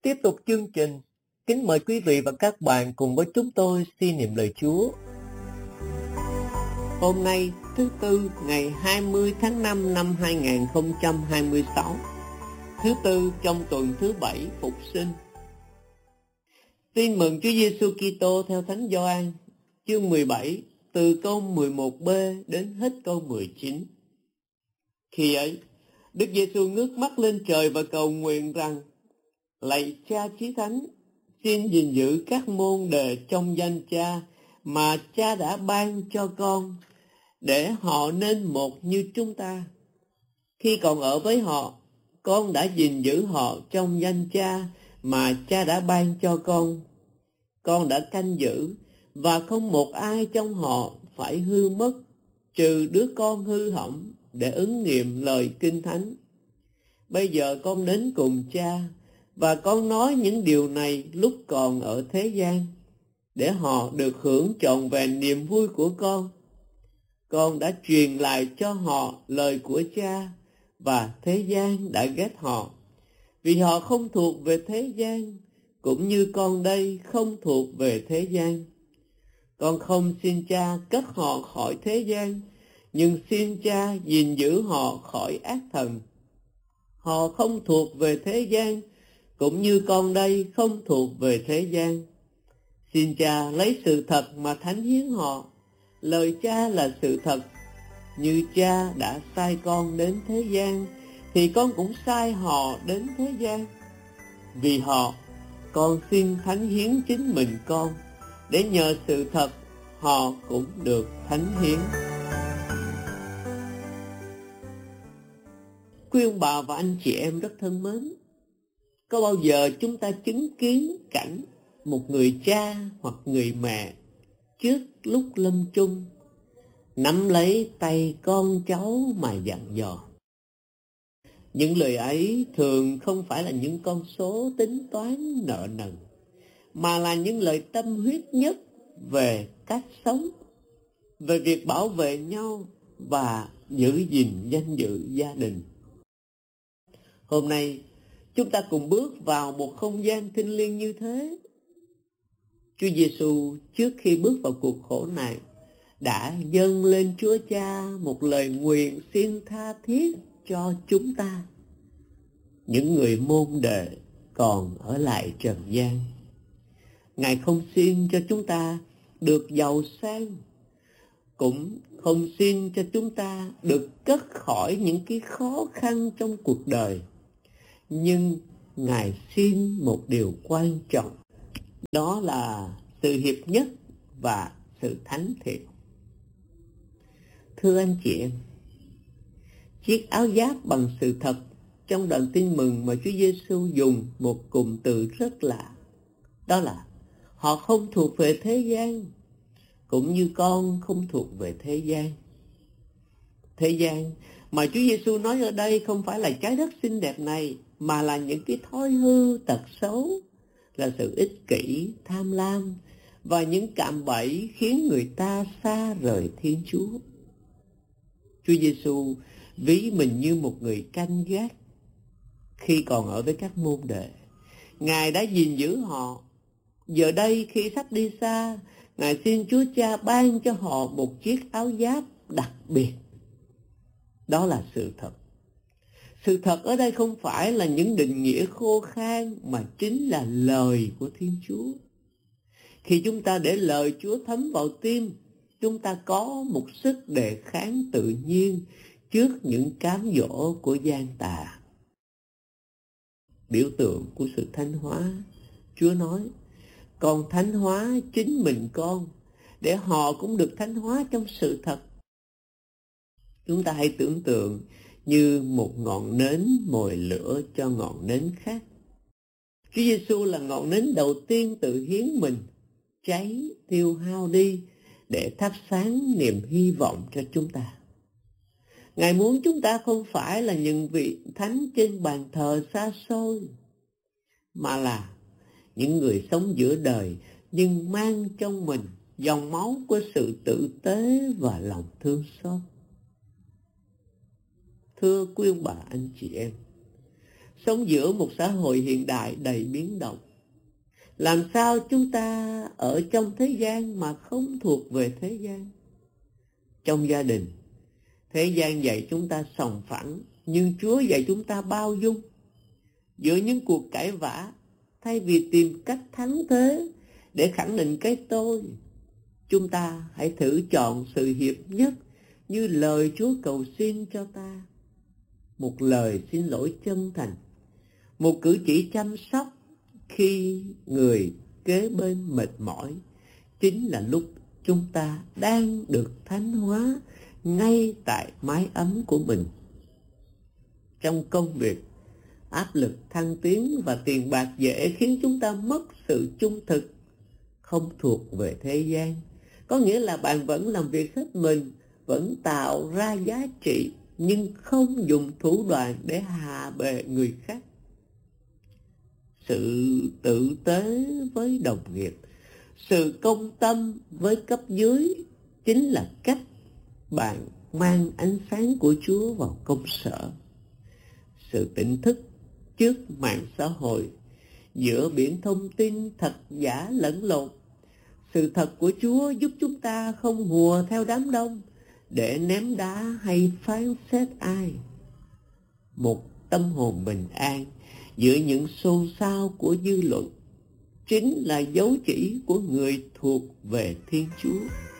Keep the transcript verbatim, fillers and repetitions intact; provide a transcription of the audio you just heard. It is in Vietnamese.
Tiếp tục chương trình, kính mời quý vị và các bạn cùng với chúng tôi suy niệm lời Chúa. Hôm nay, thứ Tư, ngày hai mươi tháng năm năm hai nghìn không trăm hai mươi sáu, thứ Tư trong tuần thứ Bảy Phục sinh. Tin mừng Chúa Giêsu Kitô theo Thánh Gioan, chương mười bảy, từ câu mười một b đến hết câu mười chín. Khi ấy, Đức Giêsu ngước mắt lên trời và cầu nguyện rằng: Lạy Cha Chí Thánh, xin gìn giữ các môn đệ trong danh Cha mà Cha đã ban cho con, để họ nên một như chúng ta. Khi còn ở với họ, con đã gìn giữ họ trong danh Cha mà Cha đã ban cho con. Con đã canh giữ, và không một ai trong họ phải hư mất, trừ đứa con hư hỏng, để ứng nghiệm lời Kinh Thánh. Bây giờ con đến cùng Cha, và con nói những điều này lúc còn ở thế gian, để họ được hưởng trọn vẹn niềm vui của con. Con đã truyền lại cho họ lời của Cha, và thế gian đã ghét họ, vì họ không thuộc về thế gian, cũng như con đây không thuộc về thế gian. Con không xin Cha cất họ khỏi thế gian, nhưng xin Cha gìn giữ họ khỏi ác thần. Họ không thuộc về thế gian, cũng như con đây không thuộc về thế gian. Xin Cha lấy sự thật mà thánh hiến họ. Lời Cha là sự thật. Như Cha đã sai con đến thế gian, thì con cũng sai họ đến thế gian. Vì họ, con xin thánh hiến chính mình con, để nhờ sự thật họ cũng được thánh hiến. Quý ông bà và anh chị em rất thân mến, có bao giờ chúng ta chứng kiến cảnh một người cha hoặc người mẹ trước lúc lâm chung nắm lấy tay con cháu mà dặn dò? Những lời ấy thường không phải là những con số tính toán nợ nần, mà là những lời tâm huyết nhất về cách sống, về việc bảo vệ nhau và giữ gìn danh dự gia đình. Hôm nay, chúng ta cùng bước vào một không gian thiêng liêng như thế. Chúa Giêsu trước khi bước vào cuộc khổ này đã dâng lên Chúa Cha một lời nguyện xin tha thiết cho chúng ta, những người môn đệ còn ở lại trần gian. Ngài không xin cho chúng ta được giàu sang, cũng không xin cho chúng ta được cất khỏi những cái khó khăn trong cuộc đời. Nhưng Ngài xin một điều quan trọng, đó là sự hiệp nhất và sự thánh thiện. Thưa anh chị em, chiếc áo giáp bằng sự thật trong đoạn tin mừng mà Chúa Giêsu dùng một cụm từ rất lạ, đó là họ không thuộc về thế gian, cũng như con không thuộc về thế gian. Thế gian mà Chúa Giêsu nói ở đây không phải là trái đất xinh đẹp này, mà là những cái thói hư tật xấu, là sự ích kỷ, tham lam và những cạm bẫy khiến người ta xa rời Thiên Chúa. Chúa Giêsu ví mình như một người canh gác. Khi còn ở với các môn đệ, Ngài đã gìn giữ họ. Giờ đây khi sắp đi xa, Ngài xin Chúa Cha ban cho họ một chiếc áo giáp đặc biệt. Đó là sự thật. Sự thật ở đây không phải là những định nghĩa khô khan, mà chính là lời của Thiên Chúa. Khi chúng ta để lời Chúa thấm vào tim, chúng ta có một sức đề kháng tự nhiên trước những cám dỗ của gian tà. Biểu tượng của sự thánh hóa, Chúa nói: con thánh hóa chính mình con, để họ cũng được thánh hóa trong sự thật. Chúng ta hãy tưởng tượng như một ngọn nến mồi lửa cho ngọn nến khác. Chúa Giêsu là ngọn nến đầu tiên tự hiến mình, cháy, tiêu hao đi để thắp sáng niềm hy vọng cho chúng ta. Ngài muốn chúng ta không phải là những vị thánh trên bàn thờ xa xôi, mà là những người sống giữa đời nhưng mang trong mình dòng máu của sự tử tế và lòng thương xót. Thưa quý ông bà anh chị em, sống giữa một xã hội hiện đại đầy biến động. Làm sao chúng ta ở trong thế gian mà không thuộc về thế gian? Trong gia đình, thế gian dạy chúng ta sòng phẳng, nhưng Chúa dạy chúng ta bao dung. Giữa những cuộc cãi vã, thay vì tìm cách thắng thế để khẳng định cái tôi, chúng ta hãy thử chọn sự hiệp nhất như lời Chúa cầu xin cho ta. Một lời xin lỗi chân thành, một cử chỉ chăm sóc khi người kế bên mệt mỏi, chính là lúc chúng ta đang được thánh hóa ngay tại mái ấm của mình. Trong công việc, áp lực thăng tiến và tiền bạc dễ khiến chúng ta mất sự trung thực, không thuộc về thế gian. Có nghĩa là bạn vẫn làm việc hết mình, vẫn tạo ra giá trị, nhưng không dùng thủ đoạn để hạ bệ người khác. Sự tử tế với đồng nghiệp, sự công tâm với cấp dưới chính là cách bạn mang ánh sáng của Chúa vào công sở. Sự tỉnh thức trước mạng xã hội, giữa biển thông tin thật giả lẫn lộn, sự thật của Chúa giúp chúng ta không hùa theo đám đông để ném đá hay phán xét ai. Một tâm hồn bình an giữa những xôn xao của dư luận chính là dấu chỉ của người thuộc về Thiên Chúa.